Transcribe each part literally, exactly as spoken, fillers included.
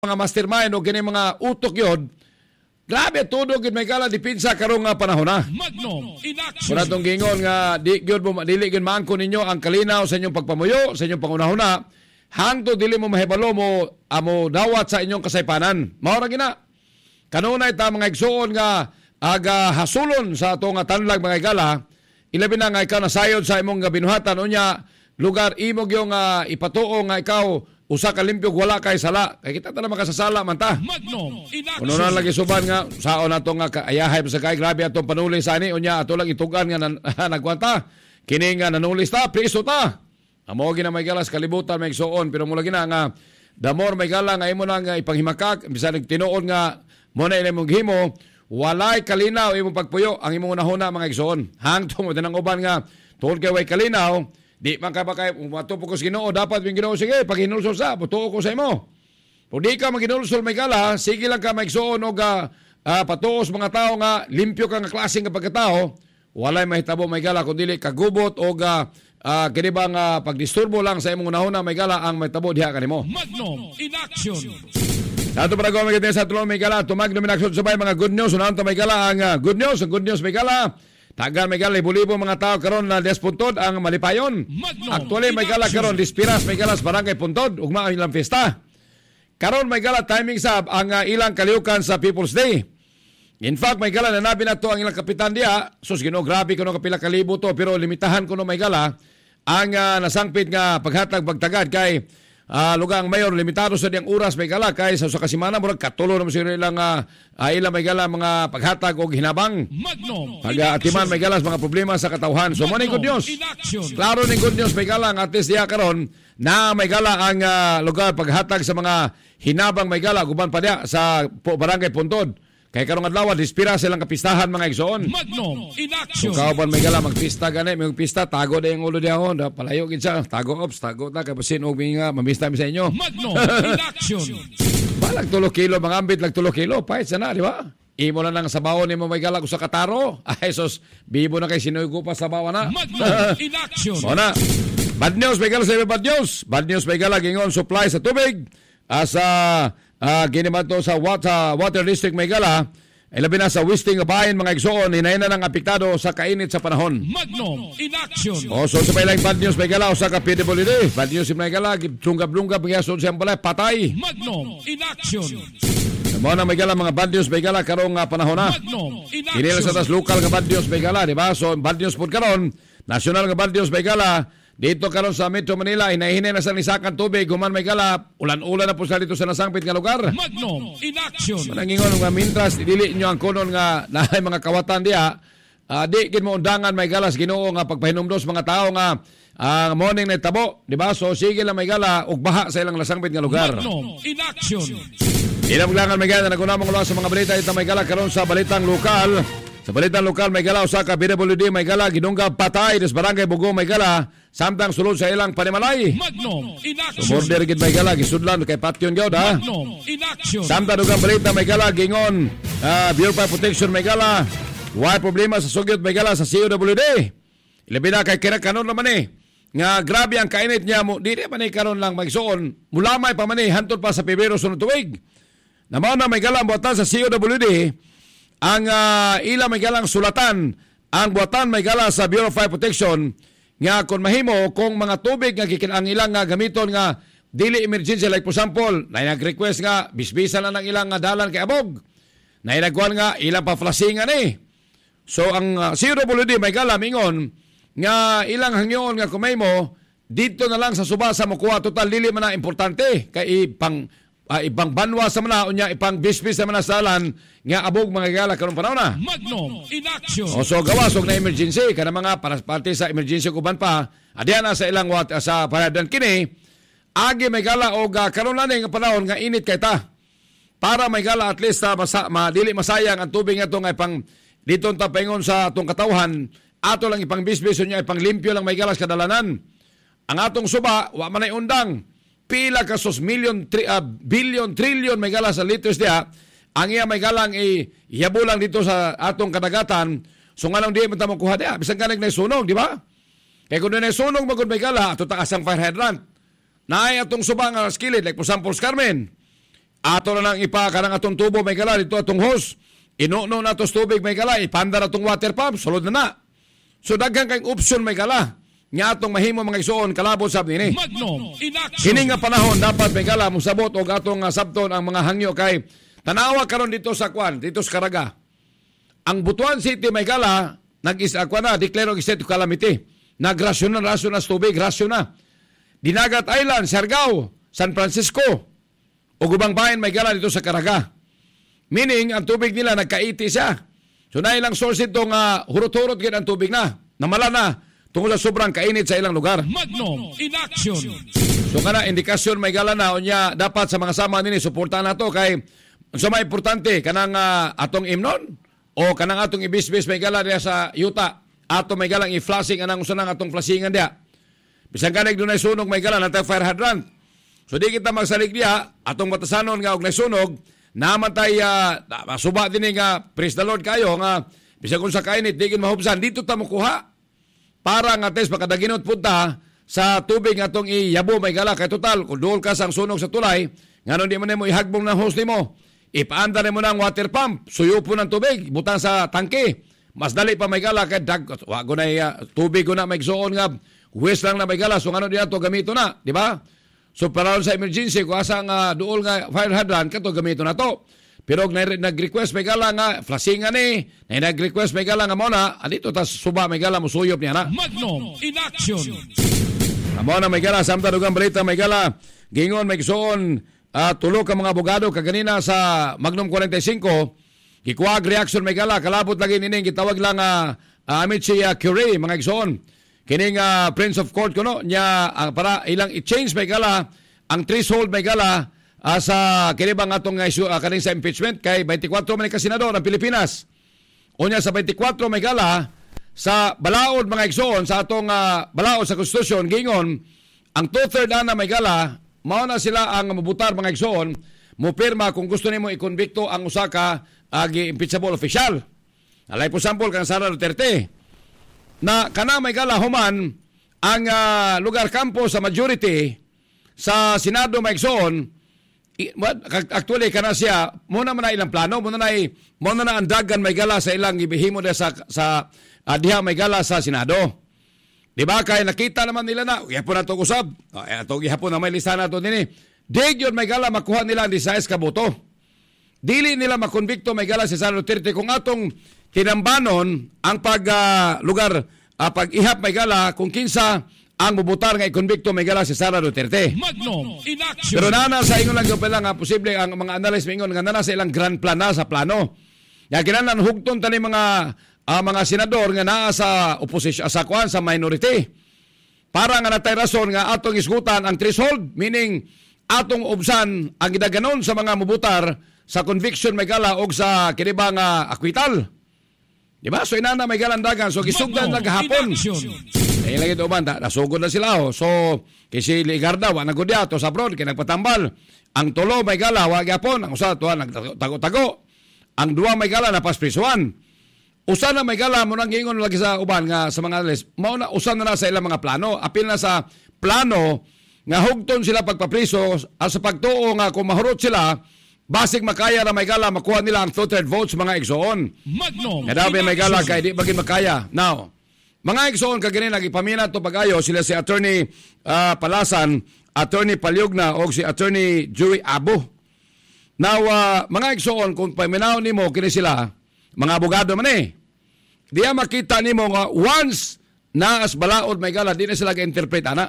mga mastermind o kini mga utok yun, grabe todo gid may kala dipinsa karong nga panahon na. Magnum in action. Muna tong gingon nga di gyud mo dili gyud maangko ninyo ang kalinaw sa inyong pagpamuyo, sa inyong pangunahuna, hangtod dili mo mahibalo mo amo dawat sa inyong kasaypanan. Mao ra gina. Kanunay ta mga igsuon nga aga hasulon sa ato nga tanlag mga igala, ilabi na nga ikaw nasayod sa imong binuhatan unya lugar imo gyud nga ipatuo nga ikaw usa ka limpyo wala kay sala. Kay kita ta na makasasala man ta. Magnum in action. Uno na lagi suban nga saon nato nga kaayahay sa kay grabe atong panuli sa ani unya ato lang itugan nga nan, nagkwanta. Kini nga nanulis ta, priso ta. Amo gina may galas kalibutan may igsuon pero mula gina nga the more may gala nga imo na nga ipanghimakak bisan nagtinuod nga mo na imong himo walay kalinaw imong pagpuyo ang imong unahuna mga igsuon. Hangtong mo dinang uban nga tungod kay way kalinaw di man ka ba kay matupok ko sa Ginoo dapat yung Ginoo sige pag hinulsol sa butuo ko sa imo. Kung di ka maginulsol may gala sige lang ka maigsuon og uh, uh, patuos mga tao nga limpyo ka nga klaseng nga pagkatao walay mahitabo may gala kun dili kagubot og uh, uh, kini ba nga pagdisturbo lang sa imong unahuna may gala ang mahitabo diha kanimo. Magnum in action. Ato para gawin kita sa tulong may gala tumag na minaksyon sabay mga good news unahan to may gala ang uh, good news ang good news may gala. Tagal may gala, libo-libo mga tao karon na despuntod ang malipayon. Actually may gala karon dispiras may galas barangay puntod ugma ang ilang fiesta. Karon may gala timing sab ang uh, ilang kaliukan sa People's Day. In fact may gala na nabi na to ang ilang kapitan diha. Sus Ginoo grabe kuno kapila kalibo to pero limitahan kuno may gala ang uh, nasangpit nga paghatag pagtagad kay Uh, lugang mayor, limitado sa diyang oras may gala kay sa usa ka semana murag katulo naman sila ilang uh, uh, ilang may gala mga paghatag o hinabang pag-atiman may galas mga problema sa katawhan. So mo ni good news klaro ni good news may gala at least diya karon na may gala ang uh, lugar paghatag sa mga hinabang may gala guban pa diya sa barangay Puntod. Kay karong adlaw dispira silang kapistahan mga igsoon. Magnum in action. So kauban may gala magpista gani, may pista tago na yung ulo diha ho, palayo gid siya, tago ops, tago ta kay basin og minga mamista mi sa inyo. Magnum in action. Balag tulo kilo mga ambit lag tulo kilo, pait sana di ba? Imo na lang sa bawon nimo may gala sa kataro. Ay sos, bibo na kay sinoy ko pa sa bawa na. Magnum in action. Ona. Bad news may gala sa bad news. Bad news may gala gingon supply sa tubig asa Uh, giniman to sa water, water district may gala ilabi na sa Wisting bayan mga igsoon hinay na ng apektado sa kainit sa panahon. Magnum in action. O so sabay lang bad news may gala o sa ka P W D bad news may gala tunggab-lunggab mga son siyang balay patay. Magnum in action. Mo na may gala mga bad news may gala karong uh, panahon na Magnum in action. kinila sa tas local nga bad news may gala di ba so bad news pod karon national nga bad news may gala dito karon sa Metro Manila hinahinay na sa nisakan tubig human may gala ulan-ulan na po sa dito sa nasangpit nga lugar. Magnum in action. Manangingon nga mintras dili nyo ang kunon nga naay mga kawatan diha uh, di gid mo undangan may galas Ginoo nga pagpahinumdos mga tao nga ang uh, morning na tabo di ba so sige lang may gala ug baha sa ilang nasangpit nga lugar. Magnum in action. Ilang lang may gala nagunamong ulan sa mga balita ita may gala karon sa balitang lokal. Sa balitang lokal may gala usa ka P W D may gala gidungga patay des barangay Bugo may gala samtang sulod sa ilang panimalay. Magnum in action. So border gid may gala gisudlan kay patyon gyud ha. Magnum in action. Samtang dugang balita may gala gingon uh, Bureau of Protection may gala why problema sa sugyot may gala sa C O W D. Ilabi na kay kira kanon naman eh nga grabe ang kainit niya mo di man eh karon lang magsuon mulamay pa man eh hantod pa sa Pebrero sunod tuig. Namo na may gala buhatan sa C O W D ang uh, ila may galang sulatan ang buhatan may gala sa Bureau of Fire Protection nga kung mahimo kung mga tubig nga gikinang ilang nga gamiton nga dili emergency like for example na nag-request nga bisbisan na ng ilang nga dalan kay abog na inagwan nga ilang pa-flashingan eh so ang uh, C O W D may gala mingon nga ilang hangyon nga kung mahimo dito na lang sa subasa mo kuha total dili man na importante kay ipang Uh, ibang banwa sa mana unya ipang bisbis sa mana salan nga abog mga gala karon panahon na. Magnum in action. O so gawas og na emergency kana mga para parte sa emergency kuban pa adya na sa ilang wat sa paradan kini agi may gala og uh, karon na nga panahon nga init kay ta para may gala at least uh, masa, ma, dili masayang ang tubig nga to nga ipang dito ta paingon sa atong katawhan ato lang ipang bisbis unya ipang limpyo lang may galas kadalanan ang atong suba wa man ay undang pila ka sos million, tri, uh, billion, trillion may gala sa liters diha, ang iya may galang iyabulang dito sa atong kadagatan, so nga lang di mo tamang kuha diha, bisan ka nagnaisunog, di ba? Kaya kung naisunog magod may gala, ato takasang fire hydrant, naay atong subang uh, skillet, like for example, Carmen, Ato na lang ipa kanang atong tubo may gala dito atong hose. Inuno na tos tubig may gala, ipanda na atong water pump, sulod na na. So daghang kayong option may gala. Nga atong mahimo mga igsoon kalabot sab nini. Magnum in action. Kini nga panahon dapat may gala mosabot og atong uh, sabton ang mga hangyo kay tanawa karon dito sa kwan, dito sa Caraga. Ang Butuan City may gala nag-isa kwa na declare og state of calamity. Nagrasyon na rasyon na tubig, rasyon na. Dinagat Island, Siargao, San Francisco o ubang bayan may gala dito sa Caraga. Meaning ang tubig nila nagkaiti siya. So na ilang source itong uh, hurot-hurot gid ang tubig na. Namala na tungkol sa sobrang kainit sa ilang lugar. Magnum in action. So kana indikasyon may gala na unya dapat sa mga sama nini suportahan nato kay sa mga importante kanang uh, atong imnon o kanang atong ibisbis may gala diya sa yuta ato may galang i-flashing anang usanang atong flashingan diya. Bisan kanang dunay sunog may gala natay fire hydrant. So di kita magsalig diya atong batasanon nga og nasunog naman tay uh, suba din nga praise the Lord kayo nga bisan kung sa kainit di kin mahubsan dito ta mo kuha. Para nga test makadaginot punta sa tubig nga itong iyabo may gala. Kaya total, kung dool ka sang sunog sa tulay, nga di mo na mo ihagbong ng hose mo, ipaanda na mo ng water pump, suyo po ng tubig, butang sa tangke. Mas dali pa may gala, kaya dag, wago na uh, tubig ko na may gsoon nga, huwes lang na may gala, so nga diyan to gamito na, di ba? So para sa emergency, kung asang uh, dool nga fire hydrant, kato gamito na to. Pero nag-request may gala nga, flashingan ni, na nag-request may gala nga muna, alito tas suba may gala, musuyop niya na. Magnum in action. Amo na may gala, samtang dugang balita may gala, gingon may gsoon, uh, tulo ka mga abogado kaganina sa Magnum forty-five, gikuwag reaction may gala, kalabot lagi nining, gitawag lang uh, uh, amit si uh, Curie, mga gsoon. Kining uh, Prince of Court kuno, niya uh, para ilang i-change may gala, ang threshold may gala, Uh, sa kinibang atong uh, uh, kaning sa impeachment kay twenty-four man ka senador ang Pilipinas. Unya sa twenty-four may gala sa balaod mga igsoon sa atong uh, balaod sa konstitusyon gingon ang two-third ana may gala mao na sila ang mabutar mga igsoon mo pirma kung gusto nimo ikonbikto ang usa ka uh, impeachable official. Alay po sample kang Sara Duterte na kana may gala human ang uh, lugar kampo sa majority sa Senado may igsoon. Actually kana siya muna man na ilang plano muna na muna na ang dagan may gala sa ilang ibihimo de sa sa uh, diha may gala sa Senado. Di ba kay nakita naman nila na gihapon na to usab. Oh, ato gihapon na may lista na to dinhi. Dig yun may gala makuha nila ang size ka boto. Dili nila makonbikto may gala si Sara Duterte kung atong tinambanon ang pag uh, lugar uh, pag ihap may gala kung kinsa ang bubutar nga ikonbikto may gala si Sara Duterte. Magnum in action. Pero nana sa ingon lang yung pala nga posible ang mga analyst mingon nga nana sa ilang grand plan na sa plano. Ya kinanan hugton tani mga uh, mga senador nga naa sa opposition sa kwan sa minority. Para nga natay rason nga atong isgutan ang threshold, meaning atong ubsan ang gidaganon sa mga mubutar sa conviction may gala og sa kinibang uh, acquittal. Di ba? So inana may galandagan. So gisugdan lang gahapon. Eh lagi do man nasugod na sila oh. So kasi Ligarda wa nagudya to sa abroad kay nagpatambal. Ang tulo may gala wa gyapon, ang usa tuwa nagtago-tago. Ang duwa may gala na pasprisuan. Usa na may gala mo nang ingon lagi sa uban nga sa mga analyst. Mao na usa na, na sa ilang mga plano, apil na sa plano nga hugton sila pagpapriso sa pagtuo nga kung mahurot sila basig makaya na may gala makuha nila ang two-third votes mga igsoon. Magnum. Kadabi may gala kay di bagin makaya. Now, mga igsoon kagani nagipamina to pag-ayo sila si Attorney uh, Palasan, Attorney Palyugna o si Attorney Joey Abo. Now, uh, mga igsoon kung paminaw nimo kini sila, mga abogado man eh. Diya makita nimo nga once na as balaod may gala di na sila ga-interpret ana.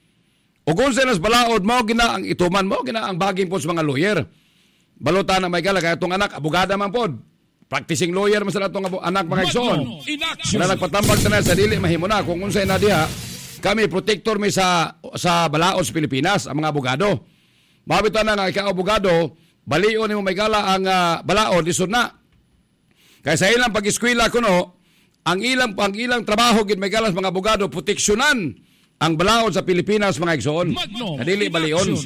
O kung sila as balaod mao gina ang ituman mo gina ang baging po sa mga lawyer. Balota na may gala kaya itong anak abogada man pod. Practicing lawyer man sila itong anak mga igsoon. Na nagpatambag na sa dili mahimo na kung unsay na diha kami protector mi sa sa balaod sa Pilipinas ang mga abogado. Mabito na nga ikaw abogado balion nimo may gala ang uh, balaod lisod na. Kaya sa ilang pag-eskwela kuno ang ilang ang ilang trabaho gid may gala sa mga abogado proteksyonan ang balaod sa Pilipinas mga igsoon. Dili balion.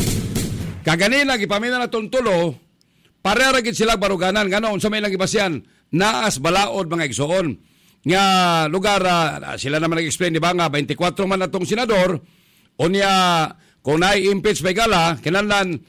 Kaganina gipamina na tong tulo parera gid sila baruganan ngano unsa may lang gibasyan naas balaod mga igsoon nga lugar uh, sila naman nag-explain di ba nga twenty-four man natong senador unya kung na-impeach may gala kinahanglan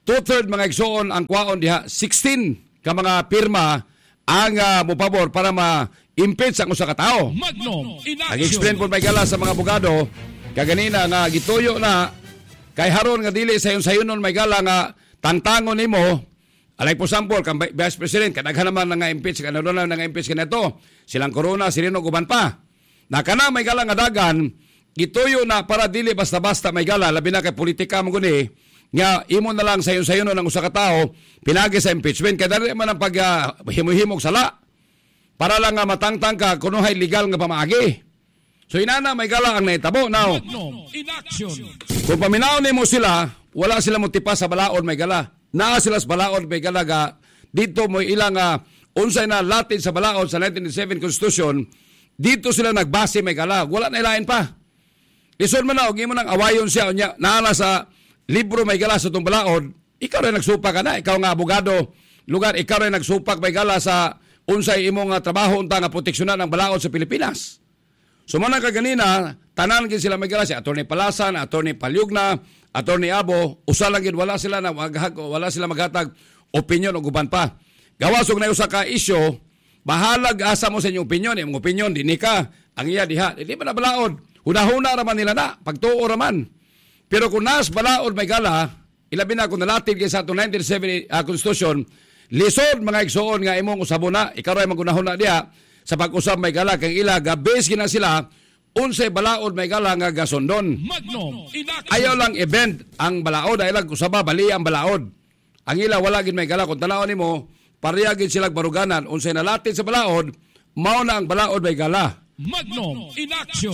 two-third mga igsoon ang kwaon diha, sixteen ka mga pirma ang uh, mupabor para ma-impeach ang usa ka tawo. Magnum in action. Nag-explain po may gala sa mga abogado kaganina nga gituyo na kay haron nga dili sayon sayonon may gala nga tangtangon nimo. Alay po sampol kang Vice President kadaghan naman nga impeach kanado na nga impeach kanato. Silang Corona, Sirino guban pa. Na kana may gala nga dagan gituyo na para dili basta-basta may gala labi na kay politika mo guni nga imo na lang sayon-sayon ng usa ka tawo pinagi sa impeachment kay dali man ang pag uh, himo-himog sala para lang nga matangtang ka kuno hay legal nga pamaagi. So inana may gala ang naitabo now. Magnum in action. Kung paminaw nimo sila, wala sila motipa sa balaod may gala. Naa sila sa balaod may gala ga dito mo ilang uh, unsay na latin sa balaod sa nineteen eighty-seven Constitution, dito sila nagbase may gala. Wala na ilain pa. Ison man na, huwag mo nang awayon siya. Onya, naala sa libro may gala sa itong balaod, ikaw rin nagsupak ka na. Ikaw nga abogado, lugar, ikaw rin nagsupak may gala sa unsay imong uh, trabaho unta nga proteksyonan ng balaod sa Pilipinas. So muna kaganina, tanan gid sila may gala si Attorney Palasan, Attorney Palyugna, Attorney Abo, usa lang gid wala sila na maghag, wala sila maghatag opinion o guban pa. Gawas og na usa ka issue, bahalag asa mo sa inyong opinion, imong opinion dinhi ka, ang iya diha, dili man na balaod. Huna-huna raman nila na, pagtuo raman. Pero kung nas balaod may gala, ilabi na kung nalatid kay sa nineteen seventy uh, Constitution, lisod mga igsoon nga imong usabon na, ikaw rin magunahon na diha, sa pag-usab may gala, kang ila, gabes gina sila, unsay balaod may gala nga gasondon. Magnum in action. Ayaw lang event ang balaod, ayaw lang usaba, bali ang balaod. Ang ila, wala gid may gala, kung tanawon nimo, pareha gid silang baruganan, unsay nalatid sa balaod, mao na ang balaod may gala. Magnum in action.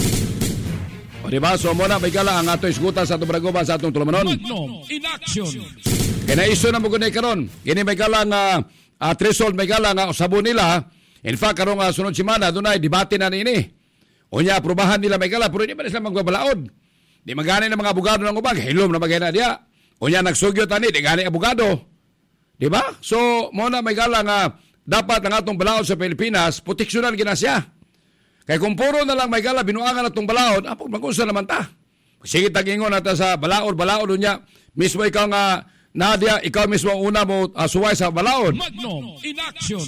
O diba, so muna may gala ang ato isgutan sa atong Bragoba sa atong tulumanon. Magnum in action. Kaya na-iso na mo kunay karon. Kini may gala nga uh, threshold may gala nga usabon nila. In fact, karong uh, sunod simana, doon ay debate na nini. O niya, aprobahan nila may gala, pero hindi ba sila magbabalaod? Di magani ng mga abogado ng ubag, hilom na magana diya. O niya, nagsugyo tani, di gani abogado. Di ba? So, muna may gala nga dapat ang atong balaod sa Pilipinas, proteksyonan gina siya. Kaya kung puro na lang may gala, binuangan atong balaod, apog mag-usa naman ta. Sige tagingon natin sa balaod, balaod niya. Mismo ikaw nga, Nadia, ikaw mismo ang una mo uh, suway sa balaod. Magnum in action.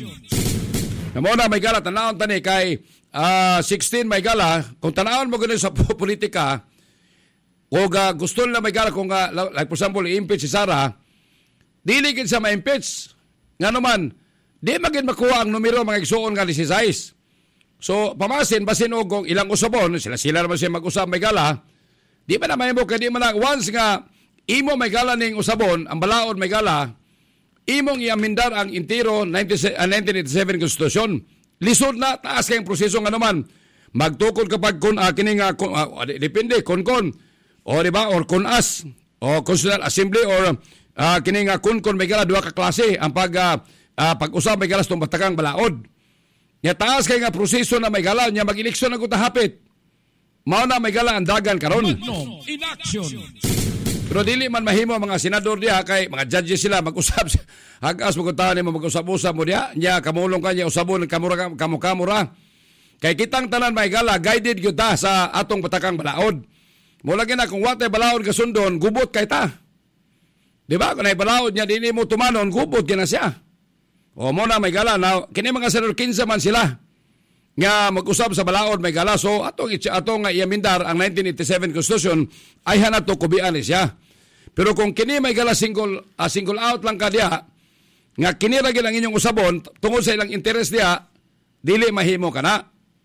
Namuna may gala, tanawon tani kay uh, sixteen may gala, kung tanawon mo ganun sa politika, o uh, gusto nila may gala, kung uh, like for example, i-impeach si Sara, dili gid sa ma-impeach. Nga naman, di magin makuha ang numero mga igsuon nga sixteen. So, pamasin, basin o kung ilang usabon, sila-sila naman siya mag-usap may gala, di ba naman mo, kaya di man lang, once nga, imo may gala ning usabon, ang balaod may gala, imong iamindar ang intiro nineteen eighty-seven Constitution. Lisod na, taas kayong proseso nga naman. Magtukod kapag kun, uh, kining, uh, kun, uh, depende, kun-kun, o diba, or kun-as, o Constitutional Assembly, or uh, kining uh, kun-kun may gala, duha ka klase, ang pag, uh, uh, pag-usap may gala sa batakang balaod. Nya taas kay nga proseso na may gala, nya mag-eleksyon na hapit. Mao na may gala ang dagan karon. Magnum in action. Pero dili man mahimo mga senador diha kay mga judges sila mag-usap. Hagas mo kuntahan mo mag-usap-usap mo diha, nya kamulong kanya usabon kamura kamura. Kay kitang tanan may gala, guided gyud ta sa atong batakang balaod. Mula gina kung watay balaod kasundon, gubot kay ta. Di ba? Kung ay balaod nya dili mo tumanon, gubot gina siya. O mo na may gala na kini mga senador kinsa man sila nga mag-usab sa balaod may gala. So atong atong nga iamindar ang nineteen eighty-seven Constitution ay hanat to kubian ni siya. Pero kung kini may gala single uh, single out lang ka diha nga kini ra gyud ang inyong usabon tungod sa ilang interes diha, dili mahimo kana.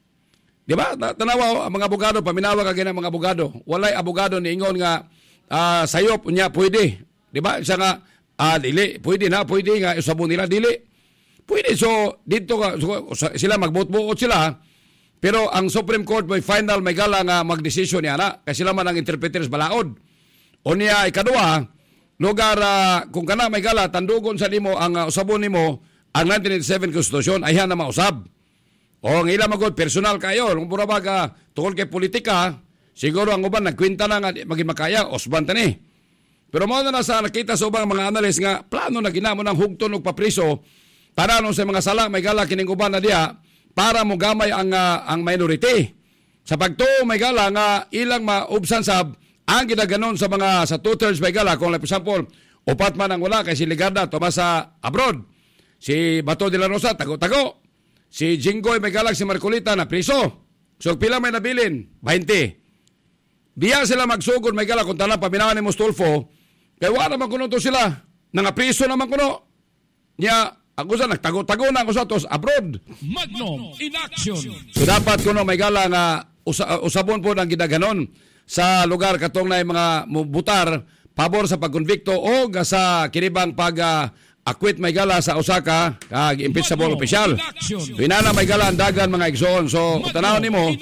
Di ba? Tanawa ang mga abogado, paminawa ka gina mga abogado. Walay abogado niingon nga uh, sayop unya pwede. Di ba? Isa nga uh, dili pwede na pwede nga usabon nila dili. Pwede, so dito ka, so, sila magbuot-buot sila, pero ang Supreme Court may final may gala nga magdesisyon niya na, kasi sila man ang interpreters balaod. O niya, ikadua, lugar, uh, kung kana may gala, tandugon sa nimo, ang uh, usabon nimo, ang nineteen eighty-seven Constitution, ay na mausab. O ang ilang magod, personal kayo, kung pura baga, tukol kay politika, siguro ang uban, nagkwinta na nga, maging makaya, osban tani. Pero mo na sa nakita sa ubang mga analyst nga, plano na ginamo ng hugton o papriso, tananon sa mga sala may gala kining uban na diha para mo gamay ang uh, ang minority. Sa pagtuo may gala nga ilang maubsan sab ang ginaganon sa mga sa two-thirds may gala kung like for example Upat man ang wala kay si Ligarda tumas sa abroad. Si Bato de la Rosa tago-tago. Si Jinggoy may galag si Marcolita na priso. So pila may nabilin? twenty. Diya sila magsugod may galag kung talang paminawan ni Mustulfo. Kaya wala naman kuno to sila. Nangapriso naman kuno. Niya, ako sa nagtago-tago na ako sa tos abroad. Magnum in action. So dapat kuno may galang nga usa, usabon po ng gidaganon sa lugar katong na mga butar pabor sa pagkonvikto o sa kinibang pag uh, akwit may gala sa Osaka kag impeachable official. So inana may gala ang dagan mga igsoon. So tanaw nimo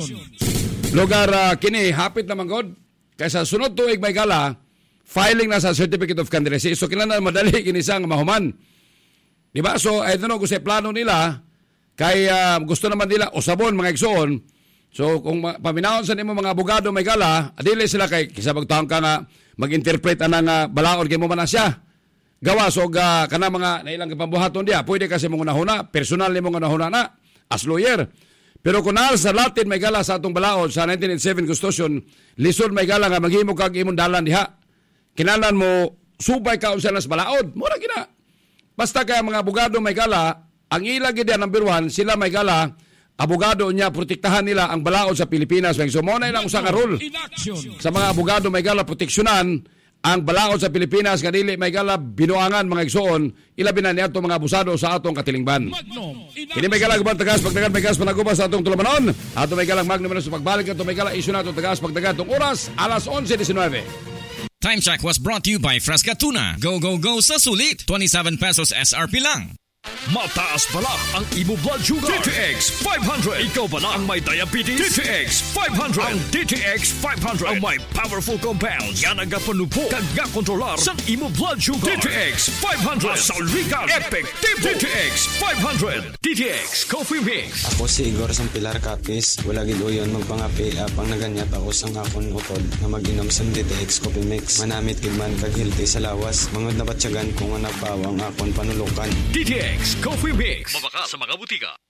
lugar uh, kini hapit naman god kaysa sunod tuig may gala filing na sa certificate of candidacy. So kinahanglan madali kini sang mahuman. Di ba? So I don't know kung sa plano nila kay uh, gusto naman nila usabon mga igsoon. So kung paminahon sa nimo mga abogado may gala, adili sila kay kisabag taong ka nga mag-interpret anang uh, balaod kay mo man na siya. Gawa so uh, kana mga nailang kapambuhaton dia, pwede kasi mong nahuna, personal nimo nga nahuna na as lawyer. Pero kung naal sa Latin may gala sa atong balaod sa nineteen eighty-seven Constitution, lisod may gala nga maghimo kag imong dalan diha. Kinahanglan mo subay ka usa nas balaod. Mura gina. Basta kay mga abogado may gala, ang ila gid number one, sila may gala abogado niya, protektahan nila ang balaod sa Pilipinas. So, mo na ilang usa ka rule sa mga abogado may gala, proteksyonan ang balaod sa Pilipinas, kadili may gala, binuangan mga igsoon, ilabi na niya itong mga abusado sa atong katilingban. Kini may gala, gubang tagas, pagdagan may gas, panagubas sa atong tulumanon. Ato may galang magnum na sa pagbalik, ato may gala, iso na itong tagas, pagdagan itong oras, alas eleven nineteen. Time check was brought to you by Fresca Tuna. Go, go, go sa sulit. twenty-seven pesos S R P lang. Mataas pala ang imo blood sugar. D T X five hundred. Ikaw pala ang may diabetes. D T X five hundred. Ang D T X five hundred ang may powerful compounds. Yan ang gapanupo kag gakontrolar sa imo blood sugar. D T X five hundred. Salrigan. Epektibo. D T X five hundred. D T X Coffee Mix. Ako si Igor Sampilar Kapis. Wala gid uyon magpangapi apang naganyat ako sang akon utod na mag-inom sa D T X Coffee Mix. Manamit gid man kag healthy sa lawas. Mangod na batyagan ko nga nagpawa ang akon panulukan. D T X Coffee Mix. Mabaka sa mga butika.